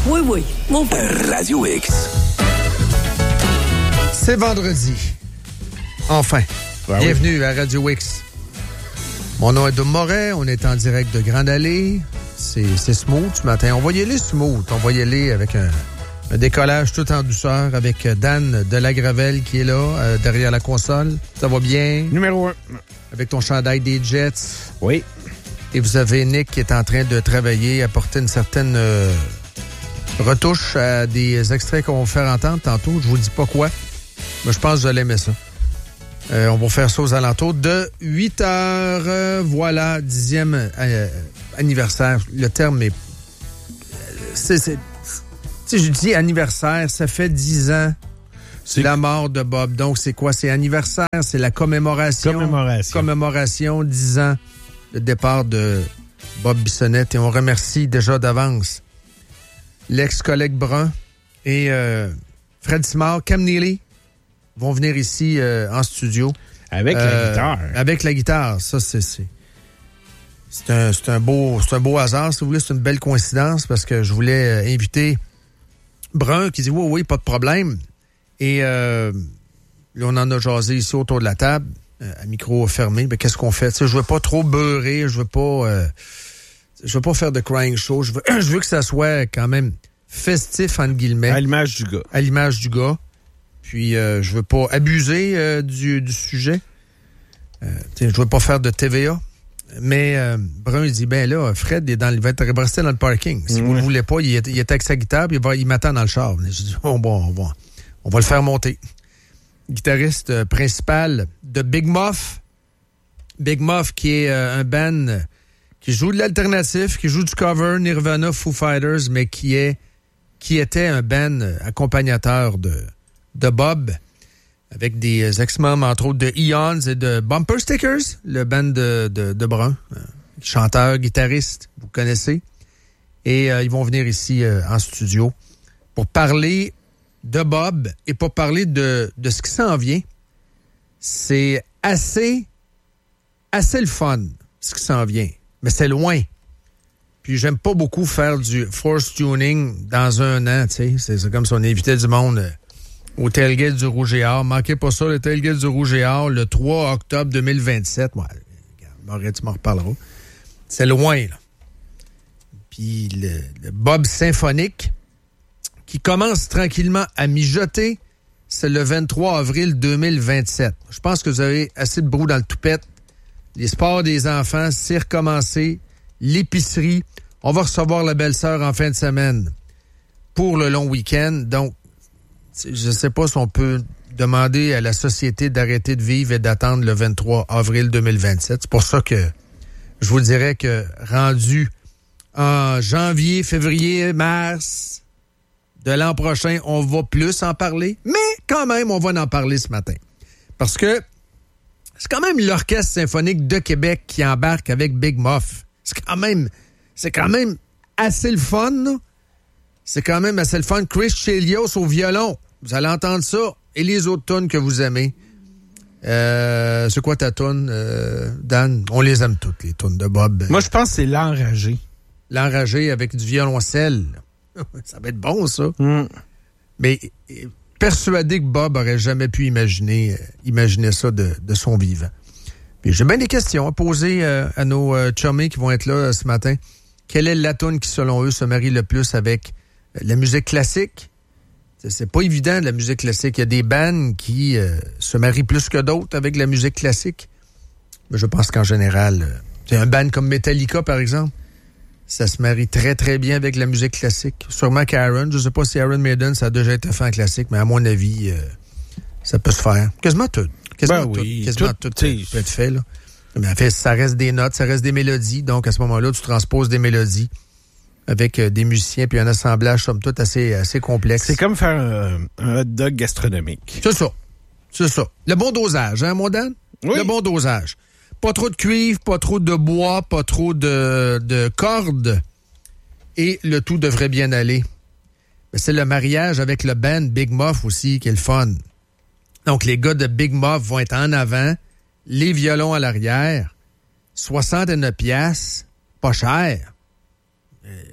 Oui, mon père. Radio X. C'est vendredi. Enfin. Ben Bienvenue à Radio X. Mon nom est Dom Moret. On est en direct de Grande Allée. C'est smooth ce matin. On va y aller smooth. On va y aller avec un décollage tout en douceur avec Dan Delagravelle qui est là, derrière la console. Ça va bien? Numéro 1. Avec ton chandail des Jets. Oui. Et vous avez Nick qui est en train de travailler, apporter une certaine retouche à des extraits qu'on va faire entendre tantôt. Je vous dis pas quoi, mais je pense que vous allez aimer ça. On va faire ça aux alentours de 8 heures. Voilà, 10e anniversaire. Le terme est... Si je dis anniversaire, ça fait 10 ans la mort de Bob. Donc, c'est quoi? C'est anniversaire, c'est la commémoration. Commémoration, 10 ans, le départ de Bob Bissonnette. Et on remercie déjà d'avance l'ex-collègue Brun et Fred Simard, Cam Neely vont venir ici en studio. Avec la guitare. Avec la guitare. Ça, c'est un beau hasard, si vous voulez. C'est une belle coïncidence parce que je voulais inviter Brun qui dit oui, pas de problème. Et là, on en a jasé ici autour de la table, à micro fermé. Mais qu'est-ce qu'on fait? Tu sais, je veux pas trop beurrer, je veux pas faire de crying show. Je veux que ça soit quand même festif, entre guillemets. À l'image du gars. À l'image du gars. Puis, je veux pas abuser du sujet. Je veux pas faire de TVA. Mais Brun, il dit, ben là, Fred il va rester dans le parking. Si vous le voulez pas, il est avec sa guitare, puis il m'attend dans le char. Je dis, on va le faire monter. Guitariste principal de Big Muff. Big Muff, qui est un band qui joue de l'alternatif, qui joue du cover, Nirvana, Foo Fighters, mais qui était un band accompagnateur de Bob, avec des ex-membres, entre autres, de Eons et de Bumper Stickers, le band de Brun, chanteur, guitariste, vous connaissez. Et ils vont venir ici en studio pour parler de Bob et pour parler de ce qui s'en vient. C'est assez le fun, ce qui s'en vient. Mais c'est loin. Puis j'aime pas beaucoup faire du force tuning dans un an, tu sais. C'est comme si on invitait du monde au tailgate du Rouge et Or. Manquez pas ça, le tailgate du Rouge et Or, le 3 octobre 2027. Ouais, regarde, tu m'en reparleras. C'est loin, là. Puis le Bob symphonique qui commence tranquillement à mijoter, c'est le 23 avril 2027. Je pense que vous avez assez de brou dans le toupette. Les sports des enfants, c'est recommencé. L'épicerie. On va recevoir la belle-sœur en fin de semaine pour le long week-end. Donc, je ne sais pas si on peut demander à la société d'arrêter de vivre et d'attendre le 23 avril 2027. C'est pour ça que je vous dirais que rendu en janvier, février, mars de l'an prochain, on va plus en parler. Mais quand même, on va en parler ce matin. Parce que c'est quand même l'Orchestre symphonique de Québec qui embarque avec Big Muff. C'est quand même assez le fun, là. C'est quand même assez le fun. Chris Chelios au violon. Vous allez entendre ça. Et les autres tunes que vous aimez. C'est quoi ta tune, Dan? On les aime toutes, les tunes de Bob. Moi, je pense que c'est L'Enragé. L'Enragé avec du violoncelle. Ça va être bon, ça. Mais persuadé que Bob aurait jamais pu imaginer ça de son vivant. Puis j'ai bien des questions à poser à nos chummés qui vont être là ce matin. Quelle est la tune qui, selon eux, se marie le plus avec la musique classique? C'est pas évident, la musique classique. Il y a des bands qui se marient plus que d'autres avec la musique classique. Mais je pense qu'en général, c'est un band comme Metallica, par exemple. Ça se marie très, très bien avec la musique classique. Sûrement qu'Aaron, je ne sais pas si Iron Maiden, ça a déjà été fait en classique, mais à mon avis, ça peut se faire. Quasiment tout. Quasiment tout peut être fait, là. Mais en fait, ça reste des notes, ça reste des mélodies. Donc, à ce moment-là, tu transposes des mélodies avec des musiciens puis un assemblage, somme toute, assez complexe. C'est comme faire un hot dog gastronomique. C'est ça. Le bon dosage, hein, mon Dan? Oui. Le bon dosage. Pas trop de cuivre, pas trop de bois, pas trop de cordes. Et le tout devrait bien aller. Mais c'est le mariage avec le band Big Muff aussi qui est le fun. Donc, les gars de Big Muff vont être en avant, les violons à l'arrière, 69$, pas cher.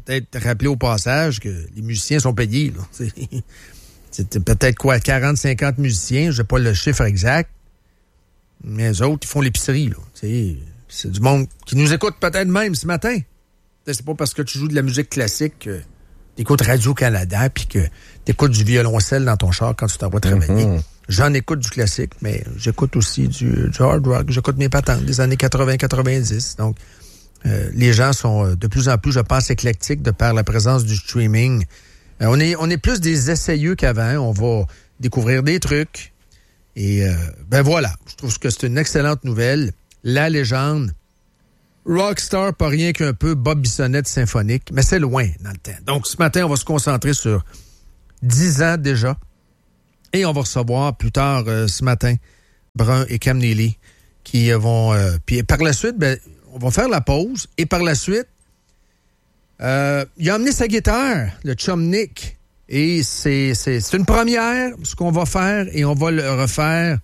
peut-être rappeler au passage que les musiciens sont payés. Là. C'est peut-être 40, 50 musiciens, je n'ai pas le chiffre exact, mais eux autres, ils font l'épicerie. Là. C'est du monde qui nous écoute peut-être même ce matin. C'est pas parce que tu joues de la musique classique que tu écoutes Radio-Canada puis que tu écoutes du violoncelle dans ton char quand tu t'en vas travailler. J'en écoute du classique, mais j'écoute aussi du hard rock. J'écoute mes patentes des années 80-90. Donc, les gens sont de plus en plus, je pense, éclectiques de par la présence du streaming. On est plus des essayeux qu'avant. On va découvrir des trucs. Et ben voilà, je trouve que c'est une excellente nouvelle. La légende, rockstar, pas rien qu'un peu Bob Bissonnette symphonique, mais c'est loin dans le temps. Donc, ce matin, on va se concentrer sur 10 ans déjà. Et on va recevoir plus tard ce matin Brun et Cam Neely qui vont... puis par la suite, ben, on va faire la pause. Et par la suite, il a amené sa guitare, le chum Nick. Et c'est une première, ce qu'on va faire. Et on va le refaire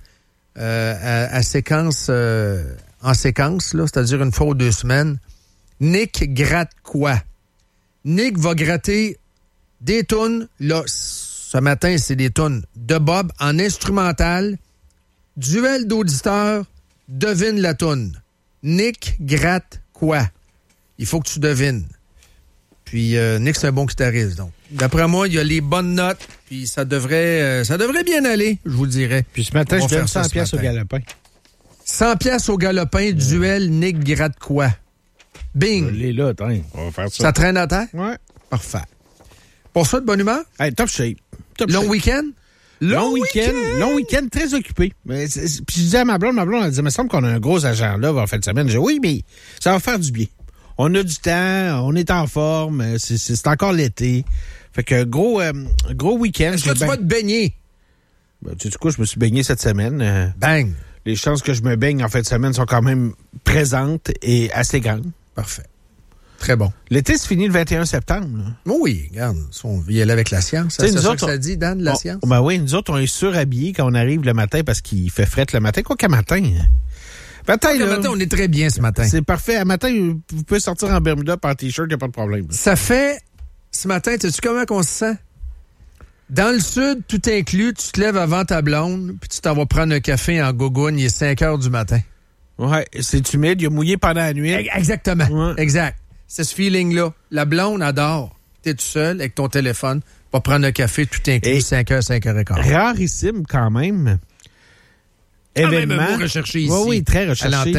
en séquence, là, c'est-à-dire une fois ou 2 semaines. Nick gratte quoi? Nick va gratter des tunes, là... Ce matin, c'est des tunes de Bob en instrumental. Duel d'auditeurs, devine la tune. Nick gratte quoi? Il faut que tu devines. Puis Nick, c'est un bon guitariste. Donc, d'après moi, il y a les bonnes notes. Puis ça devrait bien aller, je vous le dirais. Puis ce matin, je donne 100 pièces au galopin. 100 pièces au galopin, duel, Nick gratte quoi? Bing! Je l'ai là, attends, on va faire ça. Ça traîne à terre? Ouais. Parfait. Pour ça, de bonne humeur? Hey, top shape. Long week-end? Long week-end, très occupé. Puis je disais à ma blonde, elle disait, il me semble qu'on a un gros agent là en fin de semaine. Je dis, oui, mais ça va faire du bien. On a du temps, on est en forme, c'est encore l'été. Fait que gros week-end. Est-ce que tu vas te baigner? Ben, tu sais quoi, je me suis baigné cette semaine. Bang! Les chances que je me baigne en fin de semaine sont quand même présentes et assez grandes. Parfait. Très bon. L'été se finit le 21 septembre. Là. Oui, regarde, on va y aller avec la science. C'est ça que ça dit, Dan, la science? Ben oui, nous autres, on est surhabillés quand on arrive le matin parce qu'il fait fret le matin. Quoi qu'à matin? Matin, on est très bien ce matin. C'est parfait. À matin, vous pouvez sortir en Bermuda par t-shirt, il n'y a pas de problème. Ça fait, ce matin, sais-tu comment on se sent? Dans le sud, tout inclus, tu te lèves avant ta blonde, puis tu t'en vas prendre un café en gogoune, il est 5 heures du matin. Ouais, c'est humide, il a mouillé pendant la nuit. Exactement, ouais. Exact. C'est ce feeling-là. La blonde adore. T'es tout seul avec ton téléphone, va prendre un café tout inclus, 5h, 5h15. Rarissime quand même. Événement. Même un mot recherché ici. Oui, très recherché.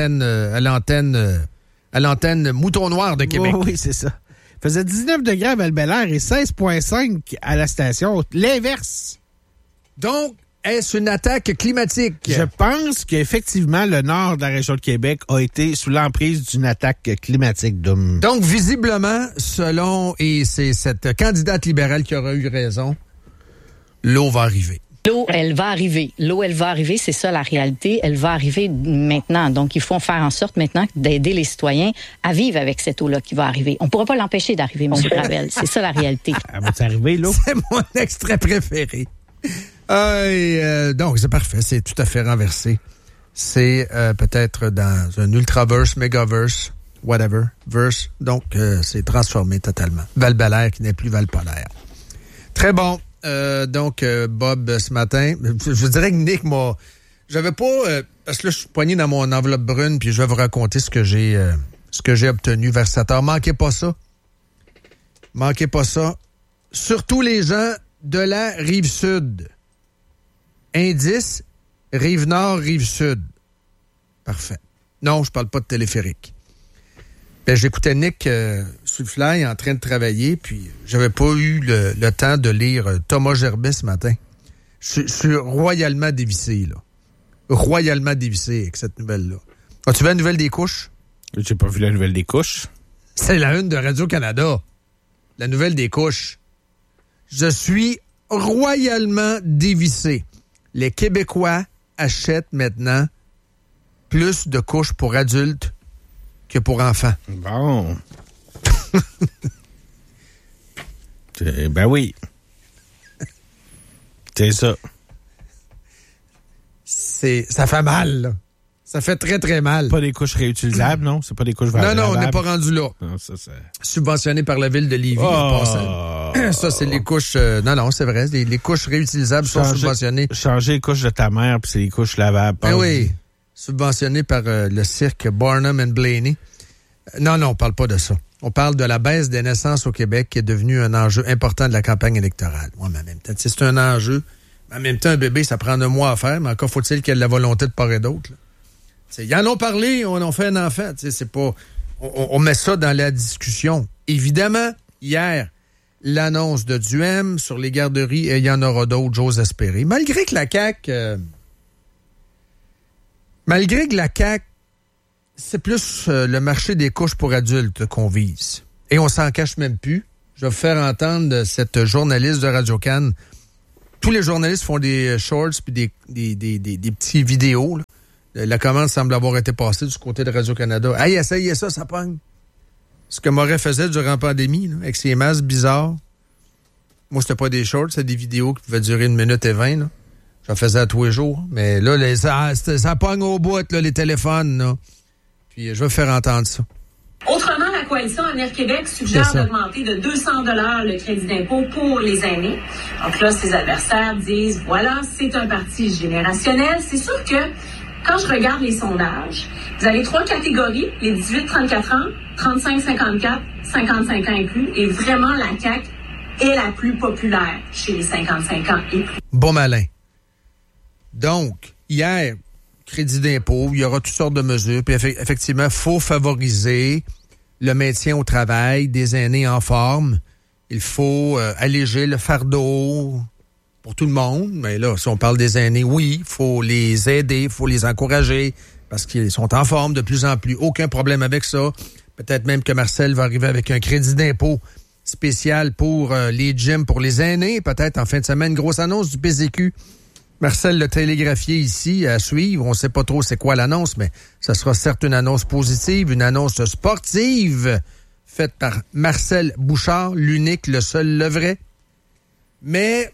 À l'antenne Mouton Noir de Québec. Oui, c'est ça. Il faisait 19 degrés à Val-Bélair et 16,5 à la station. L'inverse. Donc, est-ce une attaque climatique? Je pense qu'effectivement, le nord de la région de Québec a été sous l'emprise d'une attaque climatique. Donc, visiblement, et c'est cette candidate libérale qui aura eu raison, l'eau va arriver. L'eau, elle va arriver, c'est ça la réalité. Elle va arriver maintenant. Donc, il faut faire en sorte maintenant d'aider les citoyens à vivre avec cette eau-là qui va arriver. On ne pourra pas l'empêcher d'arriver, M. Gravel. C'est ça la réalité. Elle va arriver, l'eau? C'est mon extrait préféré. Donc, c'est parfait. C'est tout à fait renversé. C'est peut-être dans un ultraverse, mégaverse, whatever, verse. Donc, c'est transformé totalement. Val-Bélair qui n'est plus Val-Polaire. Très bon. Donc, Bob, ce matin, je dirais que Nick m'a... J'avais pas... parce que là, je suis poigné dans mon enveloppe brune, puis je vais vous raconter ce que j'ai obtenu vers 7 heures. Manquez pas ça. Manquez pas ça. Surtout les gens de la Rive-Sud. Indice, Rive-Nord, Rive-Sud. Parfait. Non, je parle pas de téléphérique. Ben, j'écoutais Nick sur le fly en train de travailler, puis j'avais pas eu le temps de lire Thomas Gerbet ce matin. Je suis royalement dévissé, là. Royalement dévissé avec cette nouvelle-là. As-tu vu la nouvelle des couches? J'ai pas vu la nouvelle des couches. C'est la une de Radio-Canada. La nouvelle des couches. Je suis royalement dévissé. Les Québécois achètent maintenant plus de couches pour adultes que pour enfants. Bon. Ben oui. C'est ça. Ça fait mal, là. Ça fait très, très mal. Pas des couches réutilisables, non? C'est pas des couches valables. Non, on n'est pas rendu là. Non, ça, c'est... Subventionné par la ville de Lévis. Ça, c'est les couches... non, c'est vrai. Les couches réutilisables sont subventionnées. Changer les couches de ta mère, puis c'est les couches lavables. Oui. Subventionné par le cirque Barnum and Blaney. Non, on parle pas de ça. On parle de la baisse des naissances au Québec qui est devenu un enjeu important de la campagne électorale. Oui, mais en même temps, c'est un enjeu. En même temps, un bébé, ça prend 1 mois à faire, mais encore faut-il qu'il y ait de la volonté de part et d'autre. Ils en ont parlé, on en fait un enfant. C'est pas. On met ça dans la discussion. Évidemment, hier, l'annonce de Duhem sur les garderies, et il y en aura d'autres, j'ose espérer. Malgré que la CAQ... c'est plus le marché des couches pour adultes qu'on vise. Et on s'en cache même plus. Je vais vous faire entendre cette journaliste de Radio-Can. Tous les journalistes font des shorts puis des petits vidéos, là. La commande semble avoir été passée du côté de Radio-Canada. Hey, essayez ça pogne. Ce que Moret faisait durant la pandémie, là, avec ses masques bizarres. Moi, c'était pas des shorts, c'était des vidéos qui pouvaient durer 1 minute et 20. Là. J'en faisais à tous les jours. Mais là, ça pogne au bout, là, les téléphones. Là. Puis, je vais faire entendre ça. Autrement, la coalition Avenir Québec suggère d'augmenter de 200 $ le crédit d'impôt pour les aînés. Donc là, ses adversaires disent, voilà, c'est un parti générationnel. C'est sûr que quand je regarde les sondages, vous avez 3 catégories, les 18-34 ans, 35-54, 55 ans et plus, et vraiment la CAQ est la plus populaire chez les 55 ans et plus. Bon malin. Donc, hier, crédit d'impôt, il y aura toutes sortes de mesures, puis effectivement, il faut favoriser le maintien au travail des aînés en forme. Il faut alléger le fardeau pour tout le monde. Mais là, si on parle des aînés, oui, il faut les aider, il faut les encourager parce qu'ils sont en forme de plus en plus. Aucun problème avec ça. Peut-être même que Marcel va arriver avec un crédit d'impôt spécial pour les gyms pour les aînés. Peut-être en fin de semaine, grosse annonce du PZQ. Marcel l'a télégraphié ici à suivre. On ne sait pas trop c'est quoi l'annonce, mais ça sera certes une annonce positive, une annonce sportive faite par Marcel Bouchard, l'unique, le seul, le vrai. Mais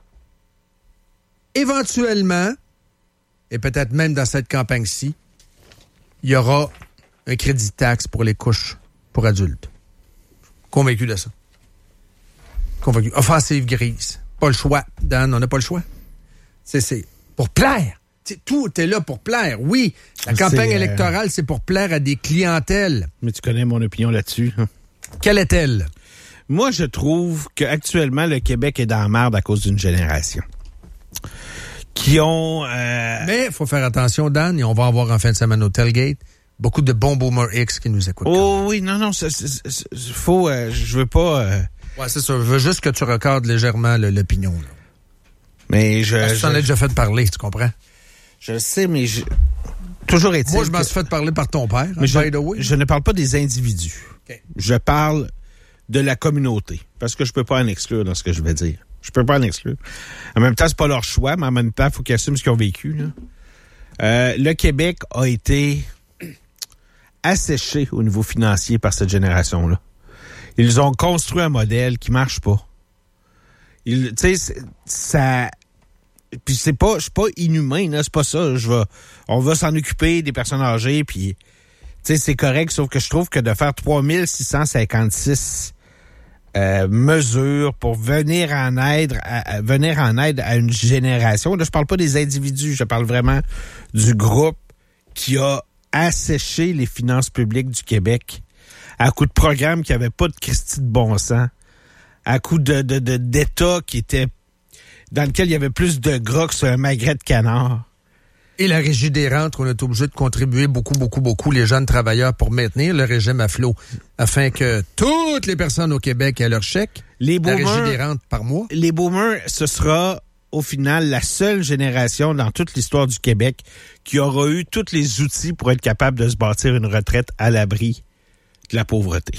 éventuellement, et peut-être même dans cette campagne-ci, il y aura un crédit de taxe pour les couches pour adultes. Convaincu de ça. Convaincu. Offensive grise. Pas le choix, Dan, on n'a pas le choix. C'est pour plaire. Tout est là pour plaire. Oui, la campagne électorale, c'est pour plaire à des clientèles. Mais tu connais mon opinion là-dessus. Hein? Quelle est-elle? Moi, je trouve qu'actuellement, le Québec est dans la merde à cause d'une génération. Qui ont... Mais il faut faire attention, Dan, et on va avoir en fin de semaine au Tailgate beaucoup de bons Boomer X qui nous écoutent. Oh oui, non, faut... je veux pas... Ouais, c'est ça. Je veux juste que tu recordes légèrement l'opinion, là. Mais tu t'en as déjà fait parler, tu comprends? Je sais, mais toujours est-il. Moi, je m'en suis fait parler par ton père. Mais je ne parle pas des individus. Okay. Je parle de la communauté. Parce que je peux pas en exclure dans ce que je vais dire. Je peux pas en exclure. En même temps, c'est pas leur choix, mais en même temps, il faut qu'ils assument ce qu'ils ont vécu, là. Le Québec a été asséché au niveau financier par cette génération-là. Ils ont construit un modèle qui marche pas. Tu sais, ça... Puis je suis pas inhumain, là, c'est pas ça. On va s'en occuper des personnes âgées, puis... Tu sais, c'est correct, sauf que je trouve que de faire 3656 mesures pour venir en aide à une génération, là, je parle pas des individus, je parle vraiment du groupe qui a asséché les finances publiques du Québec à coup de programmes qui n'avaient pas de Christie de bon sens, à coup d'État qui était dans lequel il y avait plus de gras que sur un magret de canard. Et la régie des rentes, on est obligé de contribuer beaucoup, les jeunes travailleurs pour maintenir le régime à flot, afin que toutes les personnes au Québec aient leur chèque, la régie des rentes par mois. Les boomers, ce sera au final la seule génération dans toute l'histoire du Québec qui aura eu tous les outils pour être capable de se bâtir une retraite à l'abri de la pauvreté.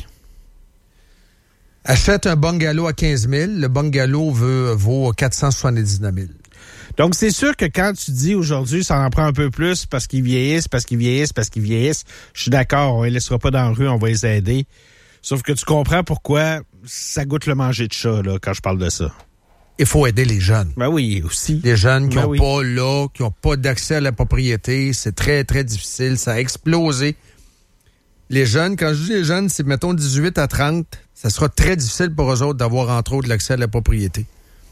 Achète un bungalow à 15 000, le bungalow vaut 479 000. Donc, c'est sûr que quand tu dis aujourd'hui, ça en prend un peu plus parce qu'ils vieillissent, je suis d'accord, on les laissera pas dans la rue, on va les aider. Sauf que tu comprends pourquoi ça goûte le manger de chat, là, quand je parle de ça. il faut aider les jeunes. Ben oui, aussi. Les jeunes qui n'ont pas d'accès à la propriété, c'est très, très difficile. Ça a explosé. Les jeunes, quand je dis les jeunes, c'est, mettons, 18 à 30, ça sera très difficile pour eux autres d'avoir, entre autres, l'accès à la propriété.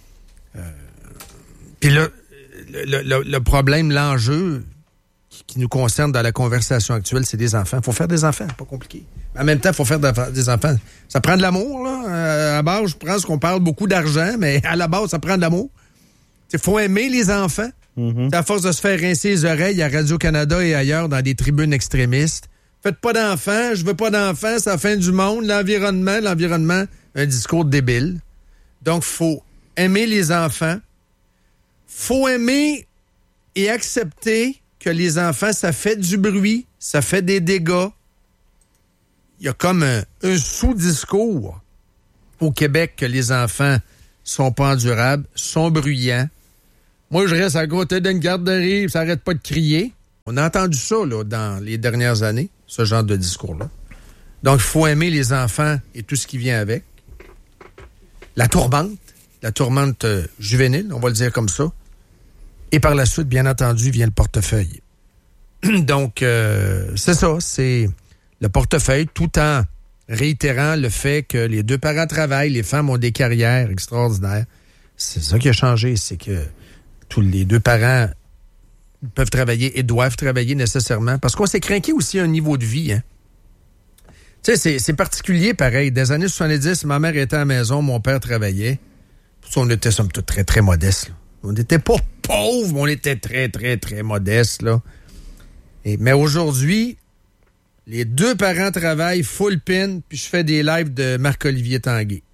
Puis là, le problème, l'enjeu qui nous concerne dans la conversation actuelle, c'est des enfants. Il faut faire des enfants, pas compliqué. En même temps, il faut faire des enfants. Ça prend de l'amour, là. À la base, je pense qu'on parle beaucoup d'argent, mais à la base, ça prend de l'amour. Il faut aimer les enfants. C'est à force de se faire rincer les oreilles à Radio-Canada et ailleurs dans des tribunes extrémistes. Faites pas d'enfants, je veux pas d'enfants, c'est la fin du monde. L'environnement, un discours débile. Donc, faut aimer les enfants. Faut aimer et accepter que les enfants, ça fait du bruit, ça fait des dégâts. Il y a comme un sous-discours au Québec que les enfants sont pas endurables, sont bruyants. Moi, je reste à côté d'une garderie, ça n'arrête pas de crier. On a entendu ça là, dans les dernières années, ce genre de discours-là. Donc, il faut aimer les enfants et tout ce qui vient avec. La tourmente juvénile, on va le dire comme ça. Et par la suite, bien entendu, vient le portefeuille. Donc, c'est ça, c'est le portefeuille, tout en réitérant le fait que les deux parents travaillent, les femmes ont des carrières extraordinaires. C'est ça qui a changé, c'est que tous les deux parents peuvent travailler et doivent travailler nécessairement, parce qu'on s'est craqué aussi un niveau de vie, hein. Tu sais, c'est particulier, pareil. Des années 70, ma mère était à la maison, mon père travaillait. On était, somme toute, très, très modestes, là. On n'était pas pauvres, mais on était très, très, très modestes, là. Mais aujourd'hui, les deux parents travaillent full pin, puis je fais des lives de Marc-Olivier Tanguay.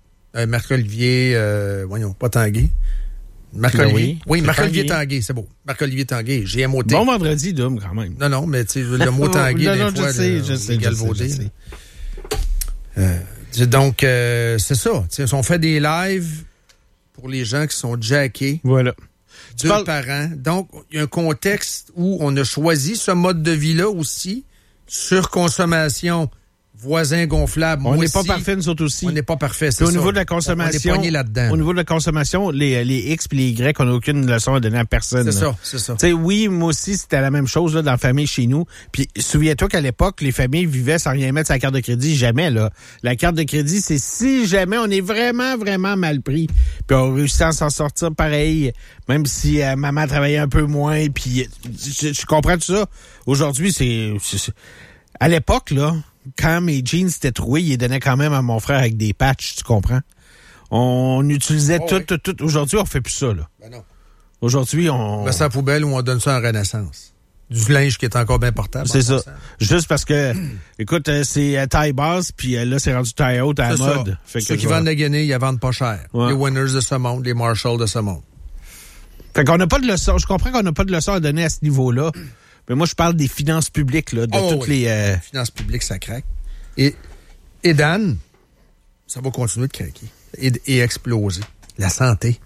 Pas Tanguay. Marc-Olivier. Oui, Marc-Olivier Tanguay, c'est beau. Marc-Olivier Tanguay, GMOT. Bon vendredi, Dom, quand même. Non, mais tu sais, le mot Tanguay, je sais. Donc, c'est ça. T'sais, on fait des lives pour les gens qui sont jackés. Voilà. Deux parents. Donc, il y a un contexte où on a choisi ce mode de vie-là aussi. Surconsommation, voisins gonflables. On n'est pas parfait, nous autres aussi. On n'est pas parfait, c'est ça. Au niveau de la consommation, on est poigné là-dedans. Au niveau de la consommation, les X et les Y, on n'a aucune leçon à donner à personne. C'est ça. Tu sais, oui, moi aussi, c'était la même chose là, dans la famille chez nous. Puis, souviens-toi qu'à l'époque, les familles vivaient sans rien mettre sur la carte de crédit. Jamais, là. La carte de crédit, c'est si jamais on est vraiment, vraiment mal pris. Puis, on réussit à s'en sortir pareil, même si maman travaillait un peu moins. Puis, je comprends tout ça. Aujourd'hui, c'est... À l'époque, là, quand mes jeans étaient troués, ils les donnaient quand même à mon frère avec des patchs, tu comprends? On utilisait tout. Aujourd'hui, on fait plus ça, là. Ben non. Aujourd'hui, on... met ça à la poubelle ou on donne ça en Renaissance. Du linge qui est encore bien portable. C'est ça. Juste parce que, écoute, c'est taille basse, puis là, c'est rendu taille haute à la mode. Fait que ceux qui vendent la Guinée, ils la vendent pas cher. Ouais. Les Winners de ce monde, les Marshalls de ce monde. Fait qu'on n'a pas de leçon. Je comprends qu'on n'a pas de leçon à donner à ce niveau-là. Mais moi, je parle des finances publiques, là, de toutes les... Les finances publiques, ça craque. Et Dan, ça va continuer de craquer et exploser. La santé.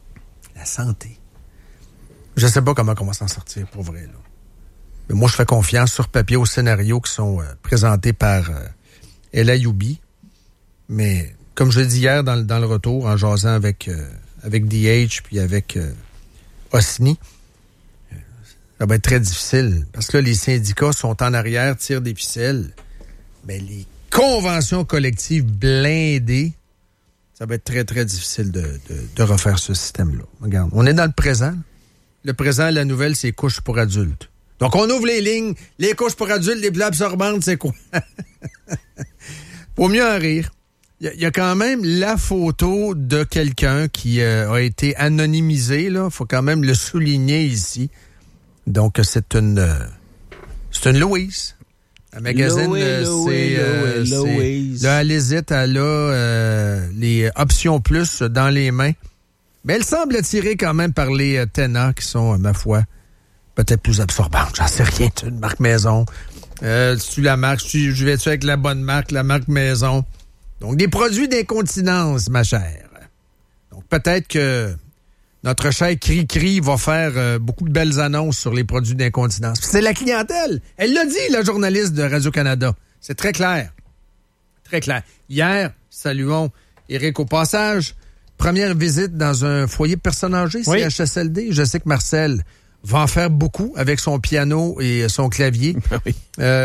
Je sais pas comment on va s'en sortir, pour vrai, là. Mais moi, je fais confiance sur papier aux scénarios qui sont présentés par Ella Youbi. Mais, comme je l'ai dit hier dans le retour, en jasant avec DH puis avec Osni, ça va être très difficile. Parce que là, les syndicats sont en arrière, tirent des ficelles. Mais les conventions collectives blindées, ça va être très, très difficile de refaire ce système-là. Regarde, on est dans le présent. Le présent, la nouvelle, c'est couches pour adultes. Donc, on ouvre les lignes. Les couches pour adultes, les plaies absorbantes, c'est quoi? Pour mieux en rire, il y a quand même la photo de quelqu'un qui a été anonymisé. Il faut quand même le souligner ici. Donc, c'est une Louise. Un magazine, Louise. Là, elle hésite, elle a les options plus dans les mains. Mais elle semble attirée quand même par les tenants qui sont, ma foi, peut-être plus absorbantes. J'en sais rien. C'est une marque maison. Tu la marque, je vais-tu avec la bonne marque, la marque maison. Donc, des produits d'incontinence, ma chère. Donc, peut-être que notre cher Cri-Cri va faire beaucoup de belles annonces sur les produits d'incontinence. Puis c'est la clientèle. Elle l'a dit, la journaliste de Radio-Canada. C'est très clair. Très clair. Hier, saluons Éric au passage, première visite dans un foyer de personnes âgées, CHSLD. Je sais que Marcel va en faire beaucoup avec son piano et son clavier. Oui.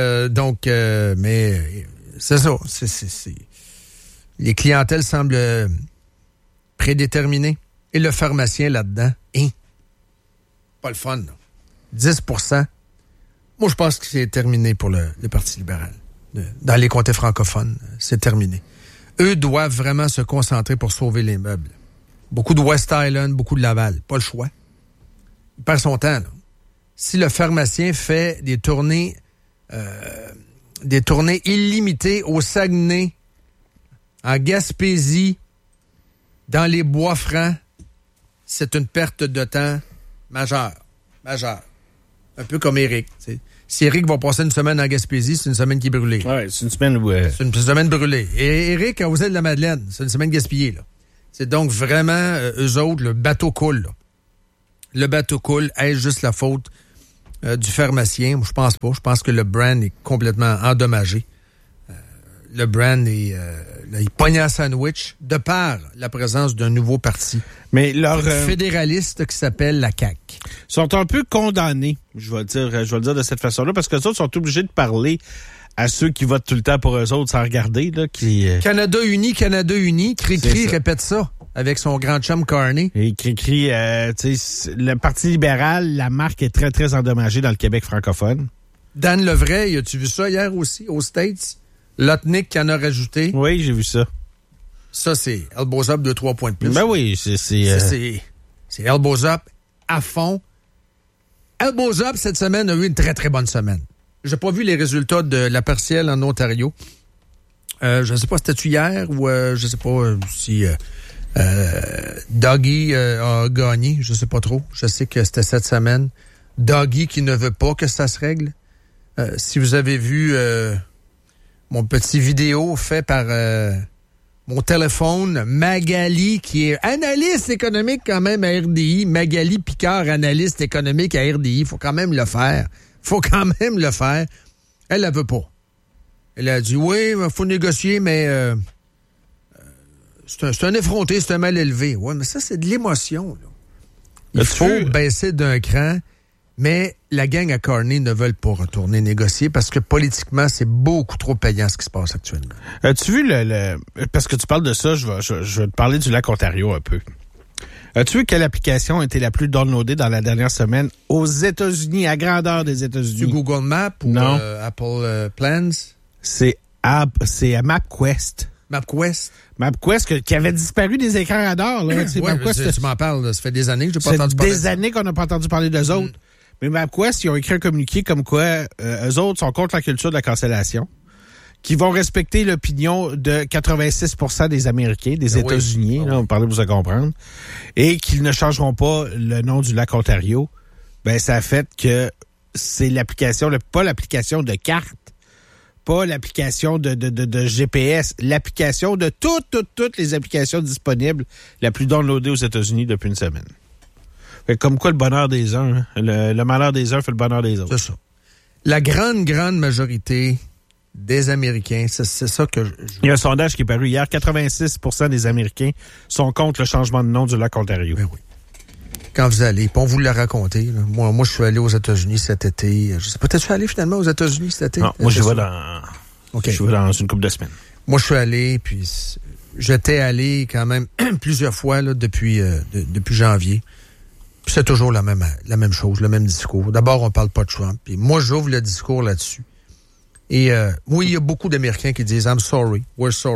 Mais c'est ça. Les clientèles semblent prédéterminées. Et le pharmacien là-dedans, pas le fun, là. 10%. Moi, je pense que c'est terminé pour le Parti libéral. Dans les comtés francophones, c'est terminé. Eux doivent vraiment se concentrer pour sauver les meubles. Beaucoup de West Island, beaucoup de Laval. Pas le choix. Il perd son temps, là. Si le pharmacien fait des tournées illimitées au Saguenay, en Gaspésie, dans les Bois-Francs, c'est une perte de temps majeure. Un peu comme Éric. T'sais. Si Éric va passer une semaine en Gaspésie, c'est une semaine qui est brûlée. Oui, c'est une semaine où... C'est une semaine brûlée. Et Éric, aux îles de la Madeleine, c'est une semaine gaspillée, là. C'est donc vraiment, eux autres, le bateau coule, là. Le bateau coule. Est-ce juste la faute du pharmacien? Moi, je pense pas. Je pense que le brand est complètement endommagé. Le brand est... il pogne un sandwich de par la présence d'un nouveau parti. Mais leur fédéraliste qui s'appelle la CAQ. Sont un peu condamnés, je vais le dire de cette façon-là, parce que les autres sont obligés de parler à ceux qui votent tout le temps pour eux autres sans regarder. Là, Canada uni, Cri-Cri répète ça avec son grand chum Carney. Et Cri-Cri, le Parti libéral, la marque est très, très endommagée dans le Québec francophone. Dan Levray, as-tu vu ça hier aussi, aux States? Lotnick qui en a rajouté. Oui, j'ai vu ça. Ça, c'est Elbows Up 2-3 points de plus. Ben oui, c'est Elbows Up à fond. Elbows Up, cette semaine, a eu une très, très bonne semaine. J'ai pas vu les résultats de la partielle en Ontario. Je ne sais pas si c'était hier ou je sais pas si Dougie a gagné. Je sais pas trop. Je sais que c'était cette semaine. Dougie qui ne veut pas que ça se règle. Si vous avez vu... mon petit vidéo fait par mon téléphone, Magali, qui est analyste économique quand même à RDI. Magali Picard, analyste économique à RDI. Faut quand même le faire. Elle veut pas. Elle a dit, oui, il faut négocier, mais c'est un effronté, c'est un mal élevé. Oui, mais ça, c'est de l'émotion, là. Il faut baisser d'un cran. Mais la gang à Carney ne veulent pas retourner négocier parce que politiquement, c'est beaucoup trop payant ce qui se passe actuellement. As-tu vu parce que tu parles de ça, je vais te parler du lac Ontario un peu. As-tu vu quelle application a été la plus downloadée dans la dernière semaine aux États-Unis, à grandeur des États-Unis? C'est Google Maps ou Apple Plans? C'est MapQuest. MapQuest qui avait disparu des écrans radars. Là, MapQuest, tu m'en parles, ça fait des années que je n'ai pas entendu parler. Des années qu'on n'a pas entendu parler d'eux autres. Mais MapQuest, ils ont écrit un communiqué comme quoi eux autres sont contre la culture de la cancellation, qui vont respecter l'opinion de 86% des Américains, des États-Unis, là, on parlait pour se comprendre, et qu'ils ne changeront pas le nom du lac Ontario. Ben, ça a fait que c'est l'application, pas l'application de carte, pas l'application de GPS, l'application de toutes les applications disponibles la plus downloadée aux États-Unis depuis une semaine. Fait comme quoi le bonheur des uns, hein? Le malheur des uns fait le bonheur des autres. C'est ça. La grande majorité des Américains, c'est ça que Il y a un sondage qui est paru hier, 86% des Américains sont contre le changement de nom du lac Ontario. Ben oui. Quand vous allez, puis on vous l'a raconté, là. Moi, je suis allé aux États-Unis cet été. Je sais pas, t'es-tu allé finalement aux États-Unis cet été? Non, moi, je vais dans une couple de semaines. Moi, je suis allé, puis j'étais allé quand même plusieurs fois là, depuis janvier. Puis c'est toujours la même chose, le même discours. D'abord, on parle pas de Trump. Puis moi, j'ouvre le discours là-dessus. Et oui, il y a beaucoup d'Américains qui disent « I'm sorry, we're sorry ».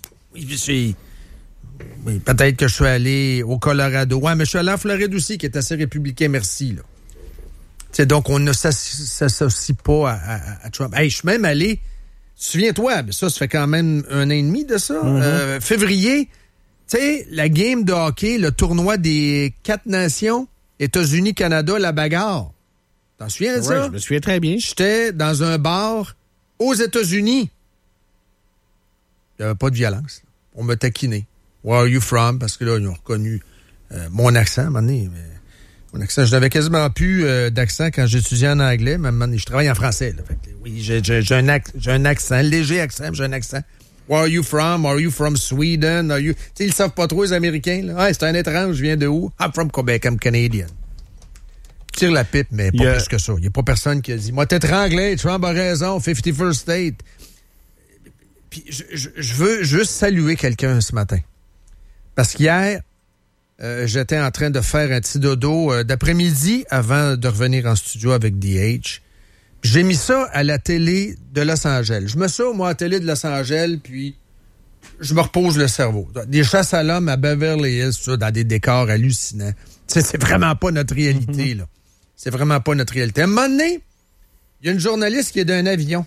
Oui, peut-être que je suis allé au Colorado. Ouais, mais je suis allé en Floride aussi, qui est assez républicain, merci. Là. T'sais, donc, on ne s'associe pas à Trump. Hey, je suis même allé, souviens-toi, mais ça fait quand même 1 an et demi de ça. Mm-hmm. Février, tu sais, la game de hockey, le tournoi des 4 nations, États-Unis, Canada, la bagarre. T'en souviens de ça? Je me souviens très bien. J'étais dans un bar aux États-Unis. Il n'y avait pas de violence. On me taquinait. Where are you from? Parce que là, ils ont reconnu mon accent, à un moment donné. Mon accent, je n'avais quasiment plus d'accent quand j'étudiais en anglais, mais à un moment donné, je travaille en français. Là. Fait que, oui, j'ai un accent, un léger accent, mais j'ai un accent. Where are you from? Are you from Sweden? Are you... Tu sais, ils savent pas trop, les Américains. Là. Ah, c'est un étrange, je viens de où? I'm from Quebec, I'm Canadian. Tire la pipe, mais pas plus que ça. Il n'y a pas personne qui a dit, moi, t'étranglé, Trump a raison, 51st State. Puis je veux juste saluer quelqu'un ce matin. Parce qu'hier, j'étais en train de faire un petit dodo d'après-midi avant de revenir en studio avec DH. J'ai mis ça à la télé de Los Angeles. Je mets ça, moi, à la télé de Los Angeles, puis je me repose le cerveau. Des chasses à l'homme à Beverly Hills, ça, dans des décors hallucinants. C'est vraiment pas notre réalité, là. C'est vraiment pas notre réalité. À un moment donné, il y a une journaliste qui est d'un avion.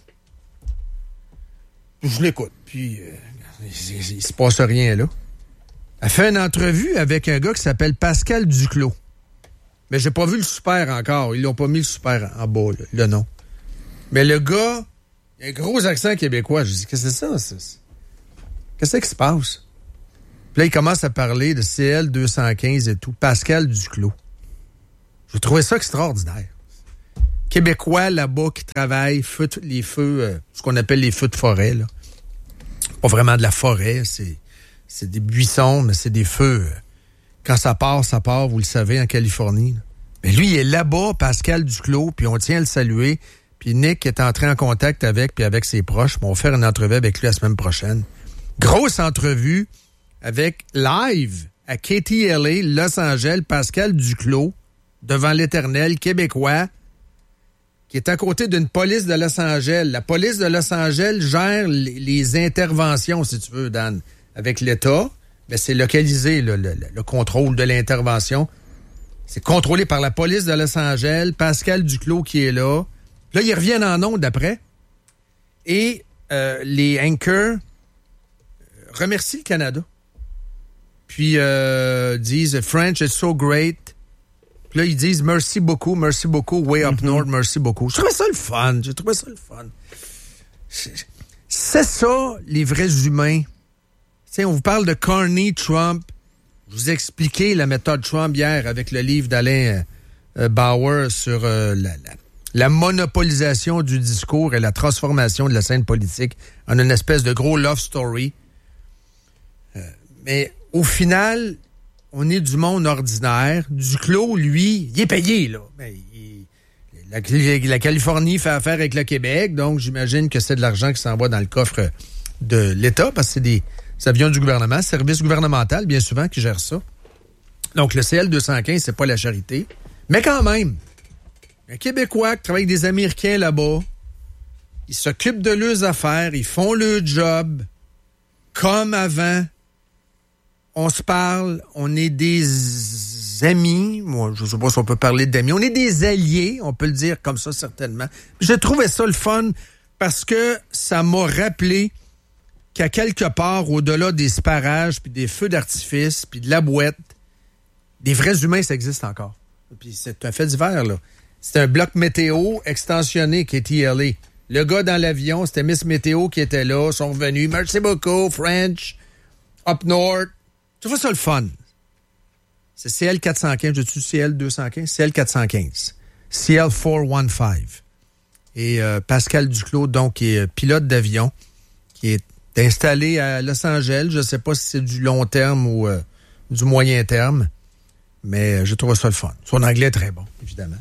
Je l'écoute, puis il se passe rien, là. Elle fait une entrevue avec un gars qui s'appelle Pascal Duclos. Mais j'ai pas vu le super encore. Ils l'ont pas mis le super en bas, là, le nom. Mais le gars, il a un gros accent québécois. Je dis, qu'est-ce que c'est ça? Qu'est-ce qui se passe? Puis là, il commence à parler de CL 215 et tout. Pascal Duclos. J'ai trouvé ça extraordinaire. Québécois là-bas qui travaille, les feux, ce qu'on appelle les feux de forêt, là. Pas vraiment de la forêt, c'est des buissons, mais c'est des feux. Quand ça part, vous le savez, en Californie. Là. Mais lui, il est là-bas, Pascal Duclos, puis on tient à le saluer. Puis Nick est entré en contact avec ses proches. On va faire une entrevue avec lui la semaine prochaine. Grosse entrevue avec live à KTLA, Los Angeles, Pascal Duclos, devant l'Éternel québécois, qui est à côté d'une police de Los Angeles. La police de Los Angeles gère les interventions, si tu veux, Dan, avec l'État. Mais c'est localisé, le contrôle de l'intervention. C'est contrôlé par la police de Los Angeles. Pascal Duclos qui est là. Là, ils reviennent en ondes après. Et les anchors remercient le Canada. Puis disent « French is so great ». Puis là, ils disent « Merci beaucoup, way up north, merci beaucoup ». J'ai trouvé ça le fun. C'est ça, les vrais humains. T'sais, on vous parle de Carney Trump. Je vous ai expliqué la méthode Trump hier avec le livre d'Alain Bauer sur la monopolisation du discours et la transformation de la scène politique en une espèce de gros love story. Mais au final, on est du monde ordinaire. Duclos, lui, il est payé, là. La Californie fait affaire avec le Québec, donc j'imagine que c'est de l'argent qui s'envoie dans le coffre de l'État, parce que c'est des avions du gouvernement, service gouvernemental, bien souvent, qui gère ça. Donc, le CL 215, c'est pas la charité. Mais quand même, un Québécois qui travaille avec des Américains là-bas, ils s'occupent de leurs affaires, ils font leur job comme avant. On se parle, on est des amis. Moi, je sais pas si on peut parler d'amis. On est des alliés, on peut le dire comme ça, certainement. J'ai trouvé ça le fun parce que ça m'a rappelé qu'à quelque part, au-delà des sparages, puis des feux d'artifice, puis de la boîte, des vrais humains, ça existe encore. Puis c'est un fait divers, là. C'est un bloc météo extensionné qui est TLA. Le gars dans l'avion, c'était Miss Météo qui était là, sont revenus. Merci beaucoup, French, Up North. Je trouve ça le fun. C'est CL 415, je dis CL 215? CL 415. CL 415. Et Pascal Duclos, donc, qui est pilote d'avion, qui est installé à Los Angeles. Je ne sais pas si c'est du long terme ou du moyen terme, mais je trouve ça le fun. Son anglais est très bon, évidemment.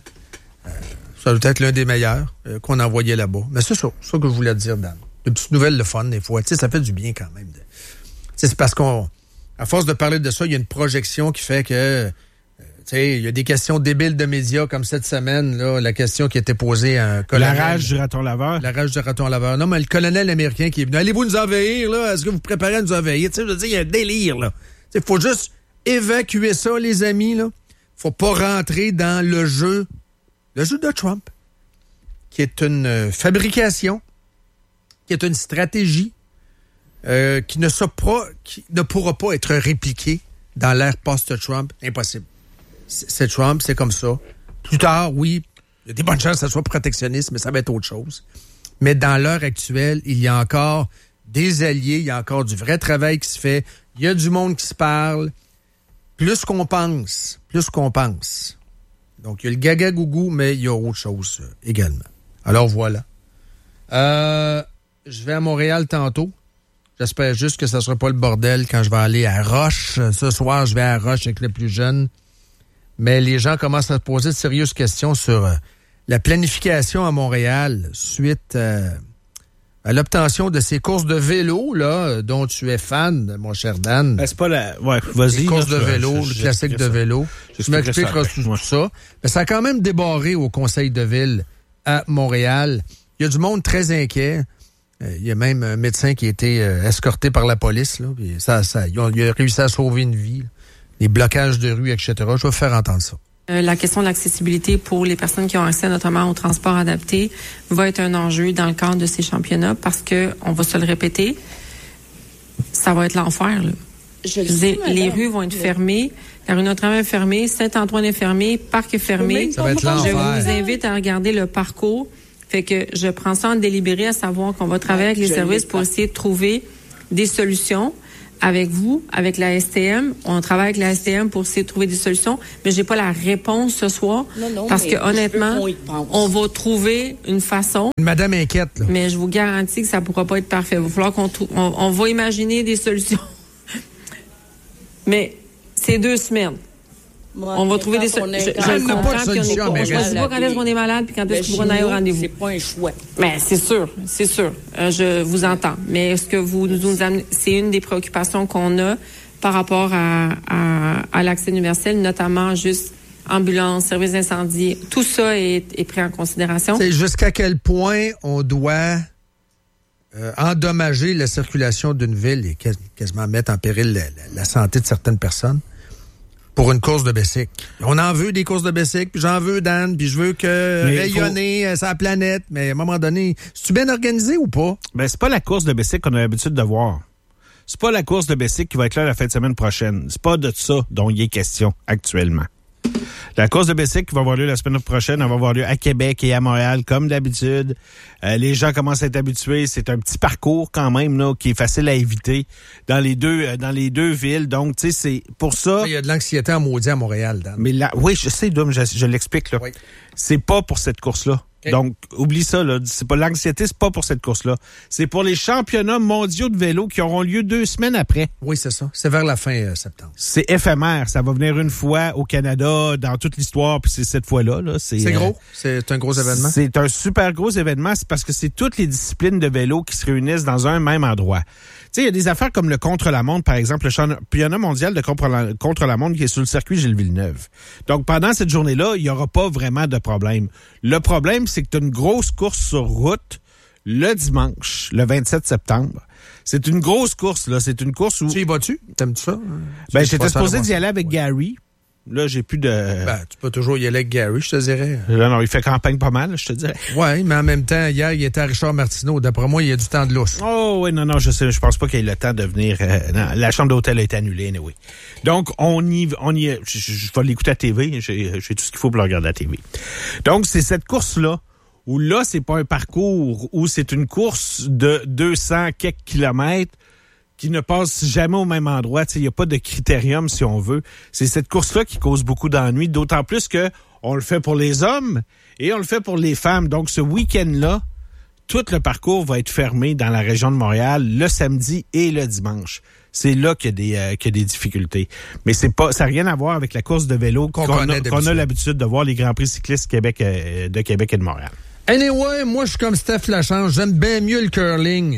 Ça doit être l'un des meilleurs qu'on a envoyé là-bas. Mais c'est ça que je voulais te dire, Dan. Des petites nouvelles, le fun, des fois. Tu sais, ça fait du bien quand même. C'est parce à force de parler de ça, il y a une projection qui fait que, tu sais, il y a des questions débiles de médias comme cette semaine, là, la question qui était posée à un colonel. La rage du raton laveur. La rage du raton laveur. Non, mais le colonel américain qui est venu. Allez-vous nous envahir, là? Est-ce que vous préparez à nous envahir? Tu sais, je veux dire, il y a un délire, là. Tu sais, faut juste évacuer ça, les amis, là. Faut pas rentrer dans le jeu de Trump, qui est une fabrication, qui est une stratégie, qui ne pourra pas être répliquée dans l'ère post-Trump. Impossible. C'est Trump, c'est comme ça. Plus tard, oui, il y a des bonnes chances que ça soit protectionniste, mais ça va être autre chose. Mais dans l'heure actuelle, il y a encore des alliés, il y a encore du vrai travail qui se fait, il y a du monde qui se parle, plus qu'on pense. Donc, il y a le gaga-gougou, mais il y a autre chose également. Alors, voilà. Je vais à Montréal tantôt. J'espère juste que ça ne sera pas le bordel quand je vais aller à Roche. Ce soir, je vais à Roche avec les plus jeunes. Mais les gens commencent à se poser de sérieuses questions sur la planification à Montréal suite à l'obtention de ces courses de vélo là, dont tu es fan, mon cher Dan. C'est pas la... Ouais, vas-y. Les courses de vélo, le classique de vélo. Je m'expliquerai tout ça. Mais ça a quand même débarré au conseil de ville à Montréal. Il y a du monde très inquiet. Il y a même un médecin qui a été escorté par la police. Là, puis il a réussi à sauver une vie. Là. Les blocages de rue, etc. Je vais vous faire entendre ça. La question de l'accessibilité pour les personnes qui ont accès notamment au transport adapté va être un enjeu dans le cadre de ces championnats parce que, on va se le répéter, ça va être l'enfer. Là. Les rues vont être fermées, la rue Notre-Dame est fermée, Saint-Antoine est fermé, Parc est fermé. Ça va être l'enfer. Je vous invite à regarder le parcours. Fait que je prends ça en délibéré, à savoir qu'on va travailler avec les services pour essayer de trouver des solutions. Avec vous, avec la STM, on travaille avec la STM pour essayer de trouver des solutions, mais j'ai pas la réponse ce soir, parce que honnêtement, on va trouver une façon. Madame inquiète, là. Mais je vous garantis que ça pourra pas être parfait. Il va falloir on va imaginer des solutions. Mais c'est 2 semaines. On va trouver des solutions. Je comprends, puis on ne choisit pas quand est-ce qu'on est malade puis quand est-ce qu'on va aller au rendez-vous. C'est pas un choix. Mais c'est sûr. Je vous entends. Mais est-ce que vous nous amenez, c'est une des préoccupations qu'on a par rapport à l'accès universel, notamment juste ambulance, service d'incendie, tout ça est pris en considération. C'est jusqu'à quel point on doit endommager la circulation d'une ville et quasiment mettre en péril la santé de certaines personnes. Pour une course de bicycle. On en veut des courses de bicycle, puis j'en veux, Dan, puis je veux rayonner sa planète, mais à un moment donné, c'est-tu bien organisé ou pas? Ben, c'est pas la course de bicycle qu'on a l'habitude de voir. C'est pas la course de bicycle qui va être là la fin de semaine prochaine. C'est pas de ça dont il est question actuellement. La course de bicycle qui va avoir lieu la semaine prochaine, elle va avoir lieu à Québec et à Montréal, comme d'habitude. Les gens commencent à être habitués. C'est un petit parcours quand même là qui est facile à éviter dans les deux villes. Donc, tu sais, c'est pour ça... Il y a de l'anxiété en maudit à Montréal, Dan. Mais là, oui, je sais, Dom, je l'explique, là. Oui. C'est pas pour cette course-là. Okay. Donc, oublie ça, là. C'est pas l'anxiété, c'est pas pour cette course-là. C'est pour les championnats mondiaux de vélo qui auront lieu 2 semaines après. Oui, c'est ça. C'est vers la fin septembre. C'est éphémère. Ça va venir une fois au Canada dans toute l'histoire, puis c'est cette fois-là, là. C'est gros. C'est un gros événement. C'est un super gros événement. C'est parce que c'est toutes les disciplines de vélo qui se réunissent dans un même endroit. Tu sais, il y a des affaires comme le contre-la-montre, par exemple, le championnat mondial de contre-la-montre qui est sur le circuit Gilles Villeneuve. Donc, pendant cette journée-là, il n'y aura pas vraiment de problème. Le problème, c'est que tu as une grosse course sur route le dimanche, le 27 septembre. C'est une grosse course, là. C'est une course où... Tu y vas-tu? T'aimes-tu ça? Ben, j'étais supposé d'y aller avec Gary. Là, j'ai plus de... Ben, tu peux toujours y aller avec Gary, je te dirais. Là, non, il fait campagne pas mal, je te dirais. Oui, mais en même temps, hier, il était à Richard Martineau. D'après moi, il y a du temps de lousse. Oh, oui, non, je sais, je pense pas qu'il ait le temps de venir... non, la chambre d'hôtel a été annulée, anyway. Donc, on y est. Je vais l'écouter à TV. J'ai tout ce qu'il faut pour le regarder à TV. Donc, c'est cette course-là où là, c'est pas un parcours, où c'est une course de 200 quelques kilomètres qui ne passe jamais au même endroit. Il n'y a pas de critérium, si on veut. C'est cette course-là qui cause beaucoup d'ennuis, d'autant plus que on le fait pour les hommes et on le fait pour les femmes. Donc, ce week-end-là, tout le parcours va être fermé dans la région de Montréal le samedi et le dimanche. C'est là qu'il y a des difficultés. Mais ça n'a rien à voir avec la course de vélo qu'on a l'habitude de voir les Grands Prix cyclistes de Québec et de Montréal. Anyway, moi, je suis comme Steph Lachance. J'aime bien mieux le curling.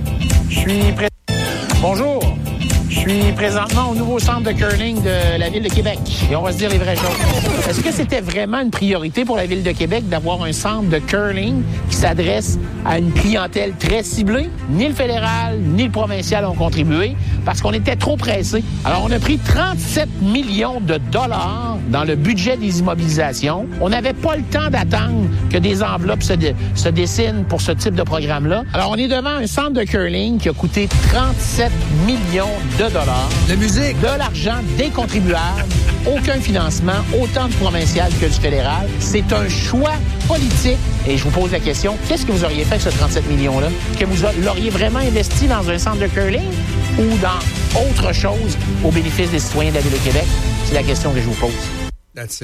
Bonjour, je suis présentement au nouveau centre de curling de la Ville de Québec. Et on va se dire les vraies choses. Est-ce que c'était vraiment une priorité pour la Ville de Québec d'avoir un centre de curling qui s'adresse à une clientèle très ciblée? Ni le fédéral, ni le provincial ont contribué parce qu'on était trop pressés. Alors, on a pris 37 millions de dollars dans le budget des immobilisations. On n'avait pas le temps d'attendre que des enveloppes se dessinent pour ce type de programme-là. Alors, on est devant un centre de curling qui a coûté 37 millions de dollars. La musique. De l'argent des contribuables. Aucun financement, autant du provincial que du fédéral. C'est un choix politique. Et je vous pose la question, qu'est-ce que vous auriez fait avec ce 37 millions-là? Que vous l'auriez vraiment investi dans un centre de curling ou dans autre chose au bénéfice des citoyens de la Ville de Québec? C'est la question que je vous pose. That's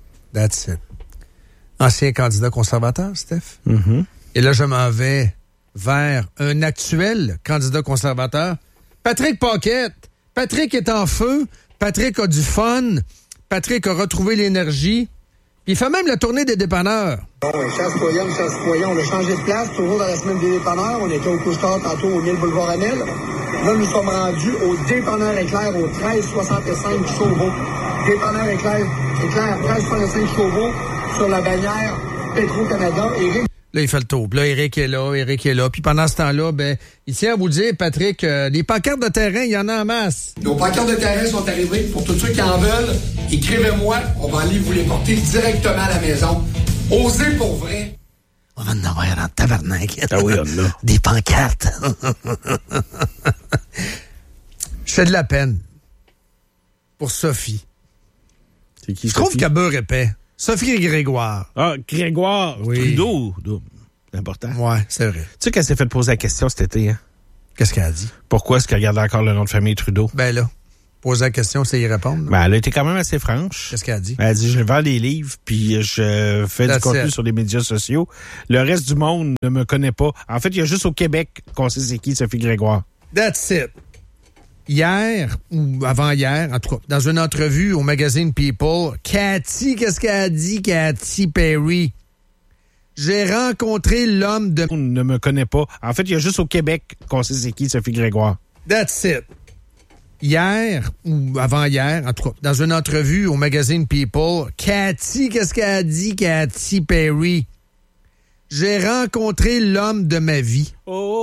it. Ancien candidat conservateur, Steph. Mm-hmm. Et là, je m'en vais vers un actuel candidat conservateur. Patrick Paquette. Patrick est en feu. Patrick a du fun. Patrick a retrouvé l'énergie. Puis il fait même la tournée des dépanneurs. Chasse-poyen, on a changé de place, toujours dans la semaine des dépanneurs. On était au couche-tard tantôt au 1000 boulevard Amel. Là, nous sommes rendus au dépanneur Éclair au 1365 Chauveau. Dépanneur Éclair 1365 Chauveau sur la bannière Petro-Canada. Là, il fait le tour. Là, Éric est là. Puis pendant ce temps-là, il tient à vous dire, Patrick, des pancartes de terrain, il y en a en masse. Nos pancartes de terrain sont arrivées. Pour tous ceux qui en veulent, écrivez-moi. On va aller vous les porter directement à la maison. Osez pour vrai. On va en avoir en tabarnak. Ah oui, on a. Des pancartes. Je fais de la peine pour Sophie. C'est qui, Je trouve qu'elle beurre épais. Sophie Grégoire. Ah, Grégoire Trudeau. C'est important. Ouais, c'est vrai. Tu sais qu'elle s'est fait poser la question cet été, hein? Qu'est-ce qu'elle a dit? Pourquoi est-ce qu'elle regardait encore le nom de famille Trudeau? Ben là, poser la question, c'est y répondre. Ben, elle a été quand même assez franche. Qu'est-ce qu'elle a dit? Elle a dit, je vends des livres, puis je fais du contenu sur les médias sociaux. Le reste du monde ne me connaît pas. En fait, il y a juste au Québec qu'on sait c'est qui Sophie Grégoire. That's it. Hier, ou avant-hier, en tout cas, dans une entrevue au magazine People, Cathy, qu'est-ce qu'elle a dit, Cathy Perry? J'ai rencontré l'homme de... On ne me connaît pas. En fait, il y a juste au Québec qu'on sait c'est qui Sophie Grégoire. That's it. Hier, ou avant-hier, en tout cas, dans une entrevue au magazine People, Cathy, qu'est-ce qu'elle a dit, Cathy Perry? J'ai rencontré l'homme de ma vie. Oh.